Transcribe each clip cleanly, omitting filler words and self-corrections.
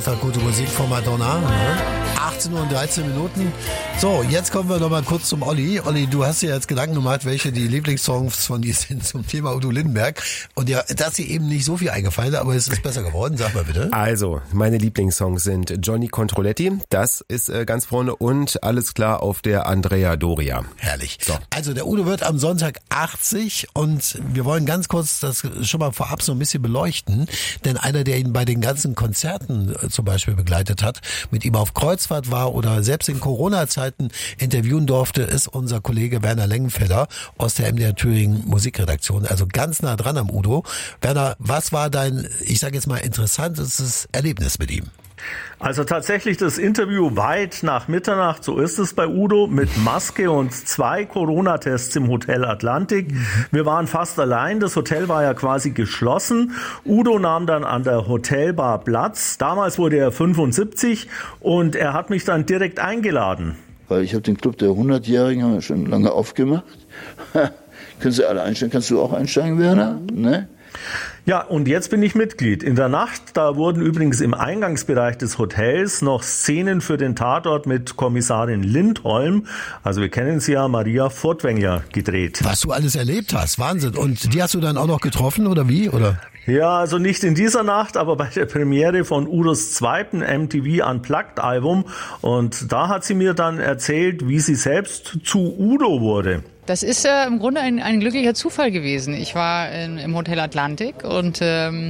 einfach gute Musik von Madonna. 18 Uhr und 13 Minuten. So, jetzt kommen wir noch mal kurz zum Olli. Olli, du hast dir jetzt Gedanken gemacht, welche die Lieblingssongs von dir sind zum Thema Udo Lindenberg. Und ja, da ist dir eben nicht so viel eingefallen, aber es ist besser geworden. Sag mal bitte. Also, meine Lieblingssongs sind Johnny Controletti, das ist ganz vorne, und Alles klar auf der Andrea Doria. Herrlich. So. Also der Udo wird am Sonntag 80 und wir wollen ganz kurz das schon mal vorab so ein bisschen beleuchten, denn einer, der ihn bei den ganzen Konzerten zum Beispiel begleitet hat, mit ihm auf Kreuzfahrt war oder selbst in Corona-Zeiten interviewen durfte, ist unser Kollege Werner Lengenfelder aus der MDR Thüringen Musikredaktion, also ganz nah dran am Udo. Werner, was war dein, ich sage jetzt mal, interessantestes Erlebnis mit ihm? Also tatsächlich das Interview weit nach Mitternacht, so ist es bei Udo, mit Maske und 2 Corona-Tests im Hotel Atlantik. Wir waren fast allein, das Hotel war ja quasi geschlossen. Udo nahm dann an der Hotelbar Platz. Damals wurde er 75 und er hat mich dann direkt eingeladen. Weil ich habe den Club der 100-Jährigen haben wir schon lange aufgemacht. Können Sie alle einsteigen? Kannst du auch einsteigen, Werner? Ne? Ja, und jetzt bin ich Mitglied. In der Nacht, da wurden übrigens im Eingangsbereich des Hotels noch Szenen für den Tatort mit Kommissarin Lindholm, also wir kennen sie ja, Maria Furtwängler, gedreht. Was du alles erlebt hast, Wahnsinn. Und die hast du dann auch noch getroffen, oder wie? Oder? Ja, also nicht in dieser Nacht, aber bei der Premiere von Udos zweiten MTV Unplugged Album. Und da hat sie mir dann erzählt, wie sie selbst zu Udo wurde. Das ist im Grunde ein glücklicher Zufall gewesen. Ich war im Hotel Atlantik und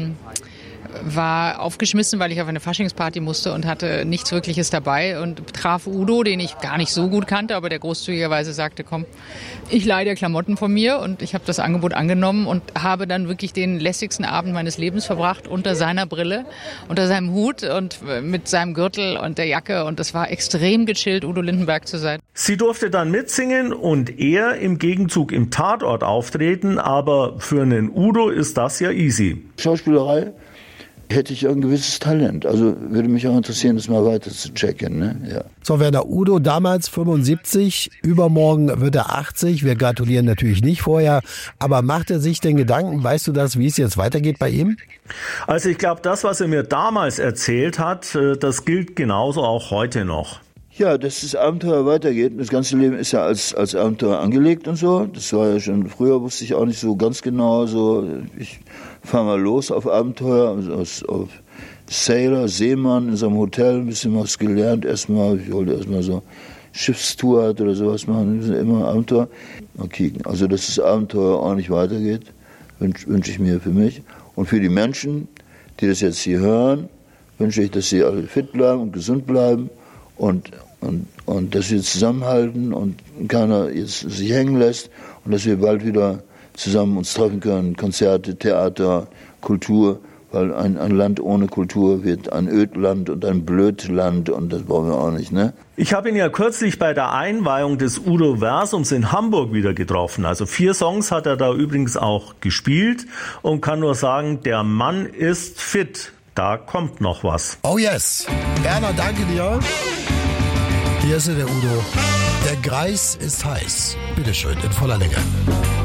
war aufgeschmissen, weil ich auf eine Faschingsparty musste und hatte nichts Wirkliches dabei und traf Udo, den ich gar nicht so gut kannte, aber der großzügigerweise sagte, komm, ich leihe dir Klamotten von mir, und ich habe das Angebot angenommen und habe dann wirklich den lässigsten Abend meines Lebens verbracht unter seiner Brille, unter seinem Hut und mit seinem Gürtel und der Jacke, und es war extrem gechillt, Udo Lindenberg zu sein. Sie durfte dann mitsingen und er im Gegenzug im Tatort auftreten, aber für einen Udo ist das ja easy. Schauspielerei hätte ich ein gewisses Talent. Also würde mich auch interessieren, das mal weiter zu checken. Ne? Ja. So, Werner, Udo damals 75, übermorgen wird er 80. Wir gratulieren natürlich nicht vorher. Aber macht er sich den Gedanken, weißt du das, wie es jetzt weitergeht bei ihm? Also ich glaube, das, was er mir damals erzählt hat, das gilt genauso auch heute noch. Ja, dass das Abenteuer weitergeht. Das ganze Leben ist ja als Abenteuer angelegt und so. Das war ja schon, früher wusste ich auch nicht so ganz genau, so, ich fahre mal los auf Abenteuer, auf Sailor, Seemann in so einem Hotel, ein bisschen was gelernt erstmal. Ich wollte erstmal so Schiffstour oder sowas machen, immer Abenteuer. Mal kicken. Also, dass das Abenteuer ordentlich weitergeht, wünsche ich mir für mich. Und für die Menschen, die das jetzt hier hören, wünsche ich, dass sie alle fit bleiben und gesund bleiben. Und dass wir zusammenhalten und keiner jetzt sich hängen lässt und dass wir bald wieder zusammen uns treffen können. Konzerte, Theater, Kultur, weil ein Land ohne Kultur wird ein Ödland und ein Blödland, und das brauchen wir auch nicht, ne? Ich habe ihn ja kürzlich bei der Einweihung des Udo-Versums in Hamburg wieder getroffen. Also 4 Songs hat er da übrigens auch gespielt und kann nur sagen, der Mann ist fit. Da kommt noch was. Oh yes. Werner, danke dir. Hier ist der Udo. Der Greis ist heiß. Bitteschön, in voller Länge.